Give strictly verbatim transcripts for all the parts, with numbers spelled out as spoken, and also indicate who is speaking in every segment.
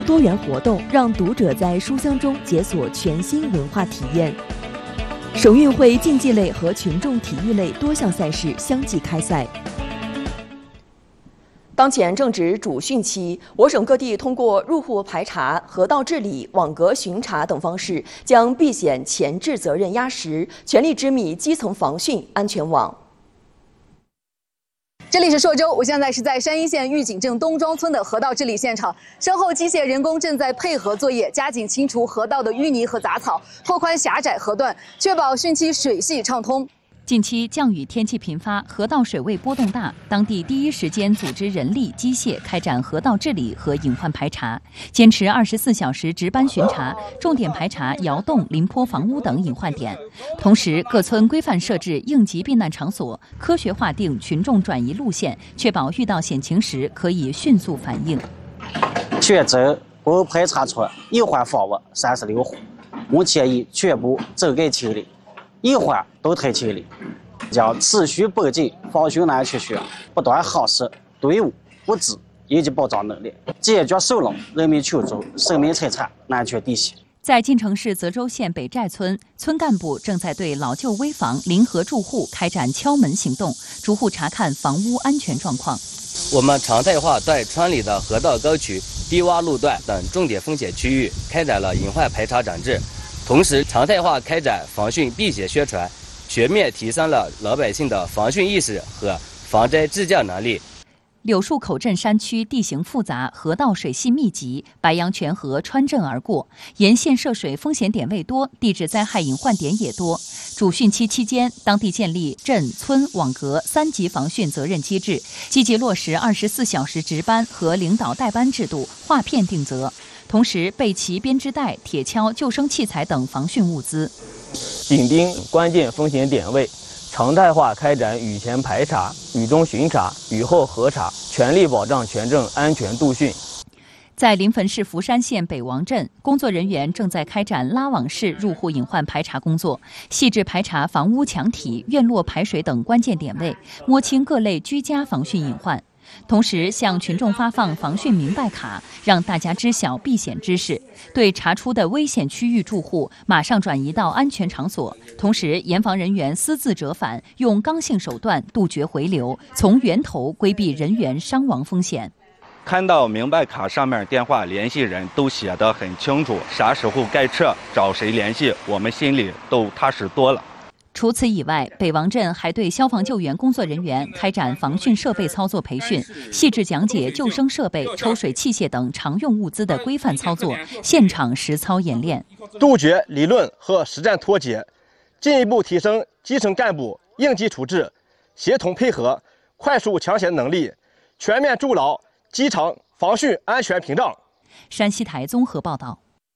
Speaker 1: 多元活动让读者在书香中解锁全新文化体验。省运会竞技类和群众体育类多项赛事相继开赛。当前正值主汛期，我省各地通过入户排查、河道治理、网格巡查等方式，将避险前置责任压实，全力织密基层防汛安全网。
Speaker 2: 这里是朔州，我现在是在山阴县玉井镇东庄村的河道治理现场，身后机械人工正在配合作业，加紧清除河道的淤泥和杂草，拓宽狭窄河段，确保汛期水系畅通。
Speaker 3: 近期降雨天气频发，河道水位波动大，当地第一时间组织人力、机械开展河道治理和隐患排查，坚持二十四小时值班巡查，重点排查窑洞、临坡房屋等隐患点。同时，各村规范设置应急避难场所，科学划定群众转移路线，确保遇到险情时可以迅速反应。
Speaker 4: 全镇共排查出隐患房屋三十六户，目前已全部整改清理。隐患都态清理，将持续绷紧防汛安全线，不断夯实队伍、物资应急保障能力，坚决守牢人民群众生命财产安全底线。
Speaker 3: 在晋城市泽州县北寨村，村干部正在对老旧危房临河住户开展敲门行动，逐户查看房屋安全状况。
Speaker 5: 我们常态化对村里的河道沟渠、低洼路段等重点风险区域开展了隐患排查整治。同时，常态化开展防汛避险宣传，全面提升了老百姓的防汛意识和防灾自救能力。
Speaker 3: 柳树口镇山区地形复杂，河道水系密集，白杨泉河穿镇而过，沿线涉水风险点位多，地质灾害隐患点也多。主汛期期间，当地建立镇村网格三级防汛责任机制，积极落实二十四小时值班和领导带班制度，划片定责。同时备齐编织袋、铁锹、救生器材等防汛物资，
Speaker 6: 紧盯关键风险点位，常态化开展雨前排查、雨中巡查、雨后核查，全力保障全镇安全度汛。
Speaker 3: 在临汾市福山县北王镇，工作人员正在开展拉网式入户隐患排查工作，细致排查房屋墙体、院落排水等关键点位，摸清各类居家防汛隐患。同时向群众发放防汛明白卡，让大家知晓避险知识，对查出的危险区域住户马上转移到安全场所。同时严防人员私自折返，用刚性手段杜绝回流，从源头规避人员伤亡风险。
Speaker 7: 看到明白卡上面电话联系人都写得很清楚，啥时候该撤找谁联系，我们心里都踏实多了。
Speaker 3: 除此以外，北王镇还对消防救援工作人员开展防汛设备操作培训，细致讲解救生设备、抽水器械等常用物资的规范操作，现场实操演练，
Speaker 8: 杜绝理论和实战脱节，进一步提升基层干部应急处置、协同配合、快速抢险能力，全面筑牢基层防汛安全屏障。
Speaker 3: 山西台综合报道。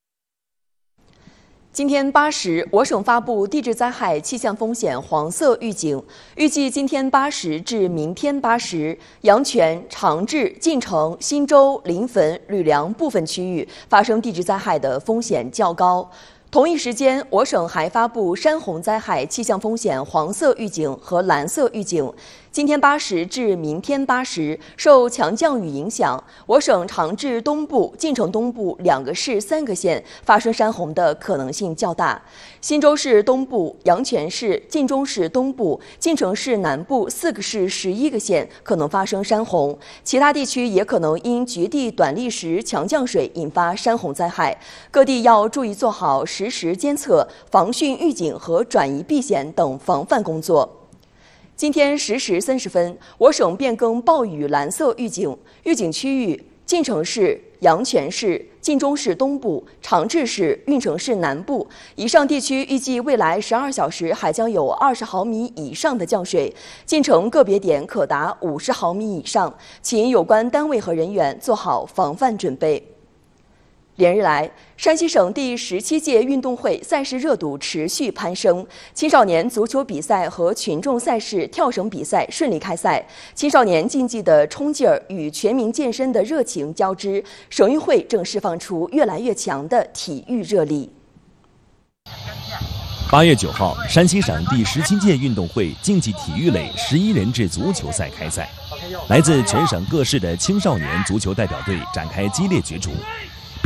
Speaker 1: 今天八时，我省发布地质灾害气象风险黄色预警，预计今天八时至明天八时，阳泉、长治、晋城、忻州、临汾、吕梁部分区域发生地质灾害的风险较高。同一时间，我省还发布山洪灾害气象风险黄色预警和蓝色预警。今天八时至明天八时，受强降雨影响，我省长治东部、晋城东部两个市三个县发生山洪的可能性较大。忻州市东部、阳泉市、晋中市东部、晋城市南部四个市十一个县可能发生山洪，其他地区也可能因局地短砾石强降水引发山洪灾害。各地要注意做好实时监测、防汛预警和转移避险等防范工作。今天十时三十分，我省变更暴雨蓝色预警，预警区域晋城市、阳泉市、晋中市东部、长治市、运城市南部以上地区，预计未来十二小时还将有二十毫米以上的降水，晋城个别点可达五十毫米以上，请有关单位和人员做好防范准备。连日来，山西省第十七届运动会赛事热度持续攀升，青少年足球比赛和群众赛事跳绳比赛顺利开赛，青少年竞技的冲劲儿与全民健身的热情交织，省运会正释放出越来越强的体育热力。
Speaker 9: 八月九号，山西省第十七届运动会竞技体育类十一人制足球赛开赛，来自全省各市的青少年足球代表队展开激烈角逐。